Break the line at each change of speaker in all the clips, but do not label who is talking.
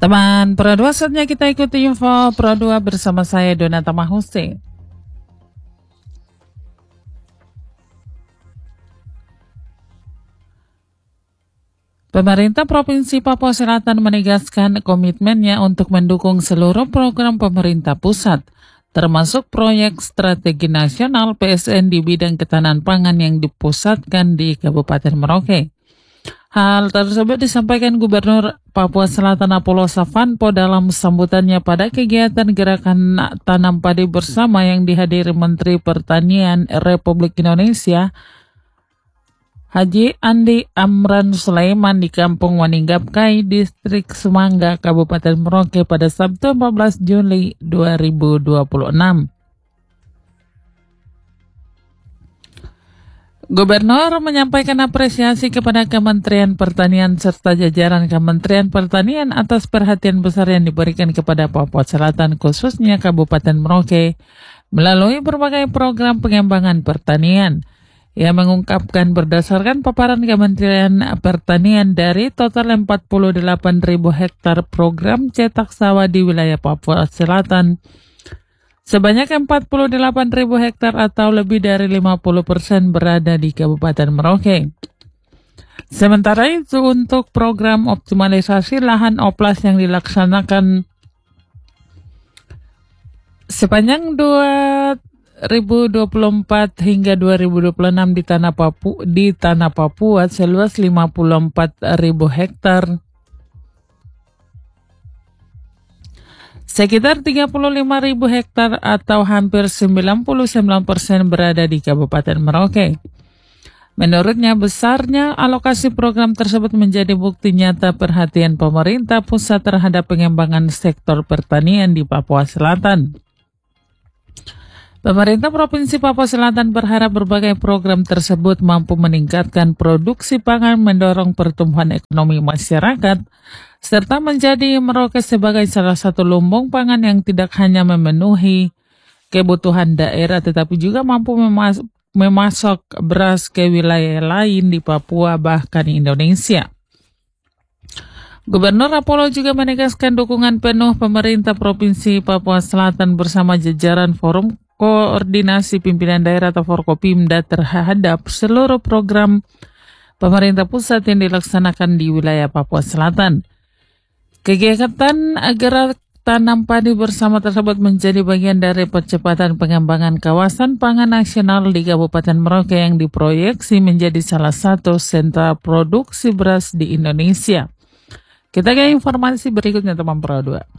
Teman Pro 2, saatnya kita ikuti info Pro 2 bersama saya Donata Mahusi. Pemerintah Provinsi Papua Selatan menegaskan komitmennya untuk mendukung seluruh program pemerintah pusat, termasuk proyek strategi nasional PSN di bidang ketahanan pangan yang dipusatkan di Kabupaten Merauke. Hal tersebut disampaikan Gubernur Papua Selatan Apollo Savanpo dalam sambutannya pada kegiatan gerakan tanam padi bersama yang dihadiri Menteri Pertanian Republik Indonesia Haji Andi Amran Sulaiman di Kampung Waninggapkai, Distrik Semangga, Kabupaten Merauke pada Sabtu 14 Juli 2026. Gubernur menyampaikan apresiasi kepada Kementerian Pertanian serta jajaran Kementerian Pertanian atas perhatian besar yang diberikan kepada Papua Selatan, khususnya Kabupaten Merauke, melalui berbagai program pengembangan pertanian. Ia mengungkapkan berdasarkan paparan Kementerian Pertanian dari total 48.000 hektar program cetak sawah di wilayah Papua Selatan, sebanyak 48.000 hektar atau lebih dari 50% berada di Kabupaten Merauke. Sementara itu untuk program optimalisasi lahan oplas yang dilaksanakan sepanjang 2024 hingga 2026 di Tanah Papua seluas 54.000 hektar. Sekitar 35.000 hektar atau hampir 99% berada di Kabupaten Merauke. Menurutnya, besarnya alokasi program tersebut menjadi bukti nyata perhatian pemerintah pusat terhadap pengembangan sektor pertanian di Papua Selatan. Pemerintah Provinsi Papua Selatan berharap berbagai program tersebut mampu meningkatkan produksi pangan, mendorong pertumbuhan ekonomi masyarakat, serta menjadi Merauke sebagai salah satu lumbung pangan yang tidak hanya memenuhi kebutuhan daerah, tetapi juga mampu memasok beras ke wilayah lain di Papua bahkan Indonesia. Gubernur Apollo juga menegaskan dukungan penuh pemerintah Provinsi Papua Selatan bersama jajaran Forum Koordinasi Pimpinan Daerah atau Forkopimda terhadap seluruh program pemerintah pusat yang dilaksanakan di wilayah Papua Selatan. Kegiatan gerak tanam padi bersama tersebut menjadi bagian dari percepatan pengembangan kawasan pangan nasional di Kabupaten Merauke yang diproyeksi menjadi salah satu sentra produksi beras di Indonesia. Kita ke informasi berikutnya, teman Pro 2.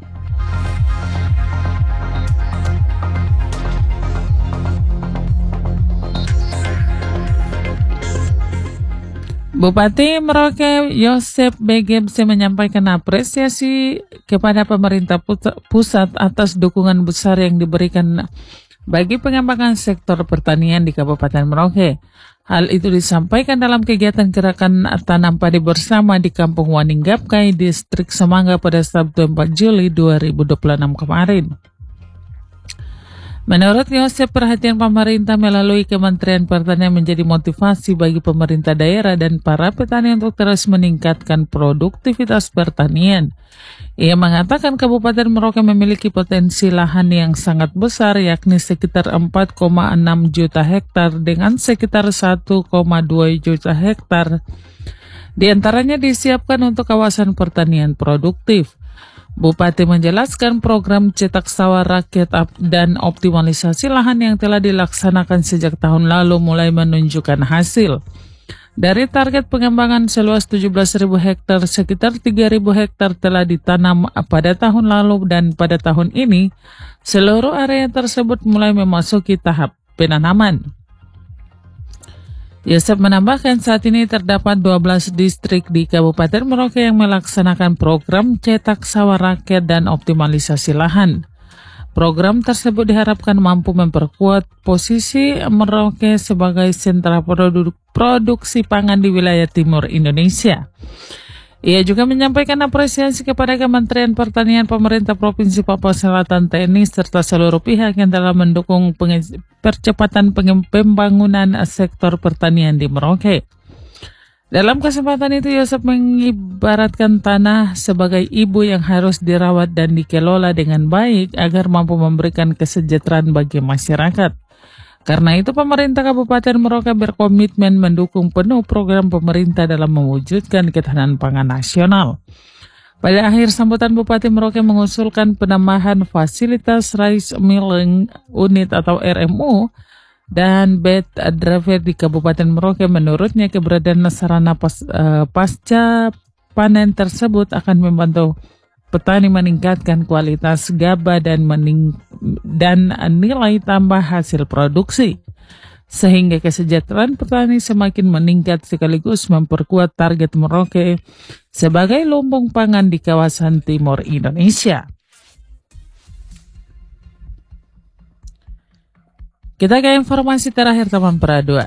Bupati Merauke Yosep BGMC menyampaikan apresiasi kepada pemerintah pusat atas dukungan besar yang diberikan bagi pengembangan sektor pertanian di Kabupaten Merauke. Hal itu disampaikan dalam kegiatan gerakan tanam padi bersama di Kampung Waninggapkai, Distrik Semangga pada Sabtu 4 Juli 2026 kemarin. Menurut Yosep, perhatian pemerintah melalui Kementerian Pertanian menjadi motivasi bagi pemerintah daerah dan para petani untuk terus meningkatkan produktivitas pertanian. Ia mengatakan Kabupaten Merauke memiliki potensi lahan yang sangat besar, yakni sekitar 4,6 juta hektar dengan sekitar 1,2 juta hektar. Di antaranya disiapkan untuk kawasan pertanian produktif. Bupati menjelaskan program cetak sawah rakyat dan optimalisasi lahan yang telah dilaksanakan sejak tahun lalu mulai menunjukkan hasil. Dari target pengembangan seluas 17.000 hektar, sekitar 3.000 hektar telah ditanam pada tahun lalu dan pada tahun ini seluruh area tersebut mulai memasuki tahap penanaman. Yosep menambahkan saat ini terdapat 12 distrik di Kabupaten Merauke yang melaksanakan program cetak sawah rakyat dan optimalisasi lahan. Program tersebut diharapkan mampu memperkuat posisi Merauke sebagai sentra produksi pangan di wilayah timur Indonesia. Ia juga menyampaikan apresiasi kepada Kementerian Pertanian, Pemerintah Provinsi Papua Selatan, TNI, serta seluruh pihak yang telah mendukung percepatan pembangunan sektor pertanian di Merauke. Dalam kesempatan itu, Yosep mengibaratkan tanah sebagai ibu yang harus dirawat dan dikelola dengan baik agar mampu memberikan kesejahteraan bagi masyarakat. Karena itu, pemerintah Kabupaten Merauke berkomitmen mendukung penuh program pemerintah dalam mewujudkan ketahanan pangan nasional. Pada akhir sambutan, Bupati Merauke mengusulkan penambahan fasilitas rice milling unit atau RMU dan bed driver di Kabupaten Merauke. Menurutnya, keberadaan sarana pasca panen tersebut akan membantu petani meningkatkan kualitas gabah dan nilai tambah hasil produksi, sehingga kesejahteraan petani semakin meningkat sekaligus memperkuat target Merauke sebagai lumbung pangan di kawasan timur Indonesia. Kita ke informasi terakhir, teman Pera 2.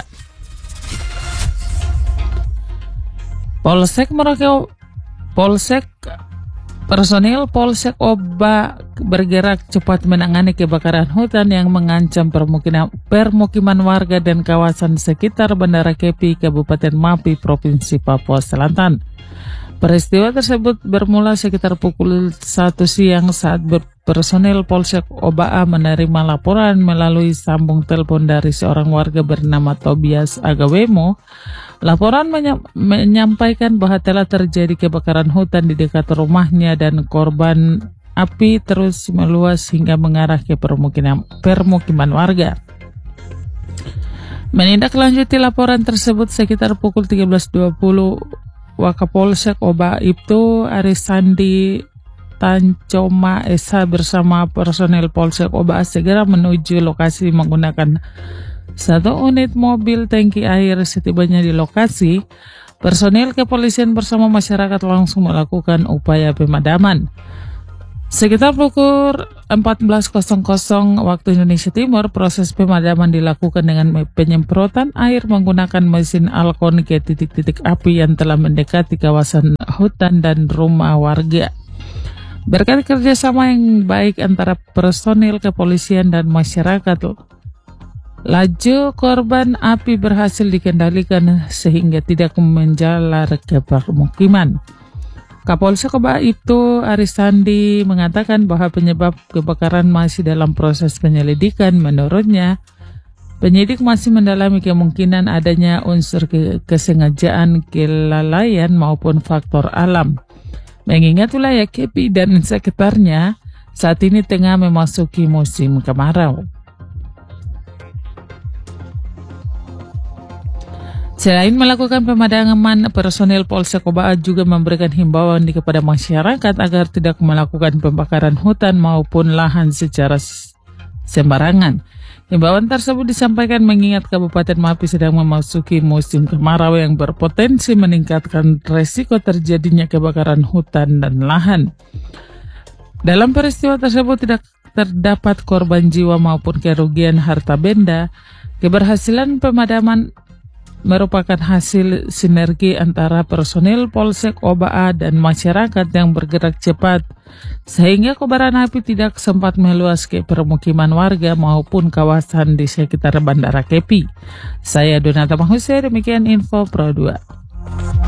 Personil Polsek Oba bergerak cepat menangani kebakaran hutan yang mengancam permukiman warga dan kawasan sekitar Bandara Kepi, Kabupaten Mapi, Provinsi Papua Selatan. Peristiwa tersebut bermula sekitar pukul 1 siang saat personil Polsek Oba menerima laporan melalui sambung telepon dari seorang warga bernama Tobias Agawemo. Laporan menyampaikan bahwa telah terjadi kebakaran hutan di dekat rumahnya dan korban api terus meluas hingga mengarah ke permukiman warga. Menindaklanjuti laporan tersebut sekitar pukul 13.20, Wakapolsek Oba Ibtu Arisandi Tancoma Esa bersama personel Polsek Oba segera menuju lokasi menggunakan 1 unit mobil tangki air. Setibanya di lokasi, personil kepolisian bersama masyarakat langsung melakukan upaya pemadaman. Sekitar pukul 14.00 waktu Indonesia Timur, proses pemadaman dilakukan dengan penyemprotan air menggunakan mesin alkon ke titik-titik api yang telah mendekati kawasan hutan dan rumah warga. Berkat kerjasama yang baik antara personil kepolisian dan masyarakat, laju korban api berhasil dikendalikan sehingga tidak menjalar ke permukiman. Kapolsek Oba Ibtu Arisandi mengatakan bahwa penyebab kebakaran masih dalam proses penyelidikan. Menurutnya, penyidik masih mendalami kemungkinan adanya unsur kesengajaan, kelalaian maupun faktor alam. Mengingat wilayah Kepi dan sekitarnya saat ini tengah memasuki musim kemarau. Selain melakukan pemadaman, personil Polsek Oba juga memberikan himbauan kepada masyarakat agar tidak melakukan pembakaran hutan maupun lahan secara sembarangan. Himbauan tersebut disampaikan mengingat Kabupaten Mapi sedang memasuki musim kemarau yang berpotensi meningkatkan resiko terjadinya kebakaran hutan dan lahan. Dalam peristiwa tersebut tidak terdapat korban jiwa maupun kerugian harta benda. Keberhasilan pemadaman merupakan hasil sinergi antara personil Polsek Oba dan masyarakat yang bergerak cepat sehingga kobaran api tidak sempat meluas ke permukiman warga maupun kawasan di sekitar Bandara Kepi. Saya Donata Mahuse, demikian info Pro 2.